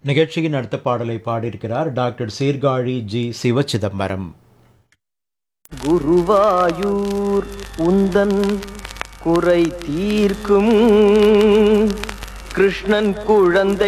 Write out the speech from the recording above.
நிகழ்ச்சியின் அடுத்த பாடலை பாடியிருக்கிறார் டாக்டர் சீர்காழி ஜி சிவச்சிதம்பரம். குருவாயூர் உந்தன் குறை தீர்க்கும் கிருஷ்ணன் குழந்தை